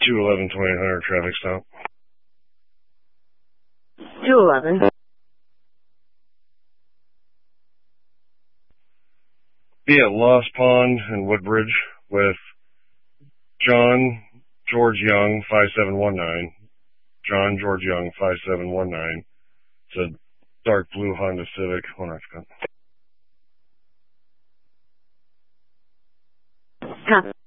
211-2000 traffic stop. 211. Be at Lost Pond and Woodbridge with John George Young, 5719. John George Young, 5719. It's a dark blue Honda Civic. Hold on, I forgot. Copy.